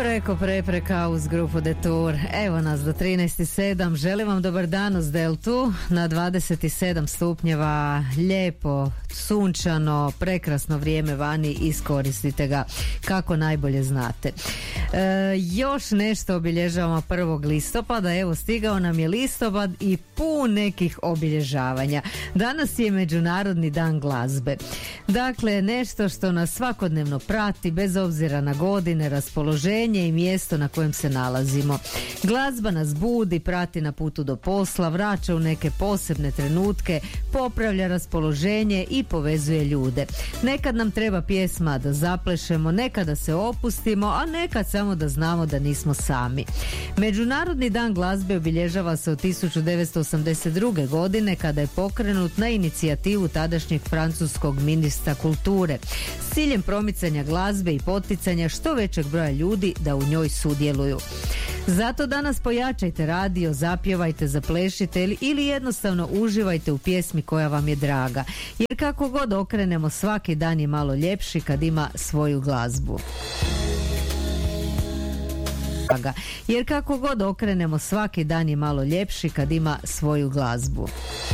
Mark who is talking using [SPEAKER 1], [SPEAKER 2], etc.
[SPEAKER 1] Preko prepreka uz grupu Detour. Evo nas do 13.07. Želim vam dobar dan uz Deltu na 27 stupnjeva. Lijepo, sunčano, prekrasno vrijeme vani. Iskoristite ga kako najbolje znate. Još nešto obilježavamo 1. listopada. Evo, stigao nam je listopad i pun nekih obilježavanja. Danas je Međunarodni dan glazbe. Dakle, nešto što nas svakodnevno prati bez obzira na godine, raspoloženje i mjesto na kojem se nalazimo. Glazba nas budi, prati na putu do posla, vraća u neke posebne trenutke, popravlja raspoloženje i povezuje ljude. Nekad nam treba pjesma da zaplešemo, nekad da se opustimo, a nekad samo da znamo da nismo sami. Međunarodni dan glazbe obilježava se od 1982. godine kada je pokrenut na inicijativu tadašnjeg francuskog ministra kulture s ciljem promicanja glazbe i poticanja što većeg broja ljudi da u njoj sudjeluju. Zato danas pojačajte radio, zapjevajte, zaplešite ili jednostavno uživajte u pjesmi koja vam je draga. Jer kako god okrenemo, svaki dan je malo ljepši kad ima svoju glazbu. Jer kako god okrenemo, svaki dan je malo ljepši kad ima svoju glazbu.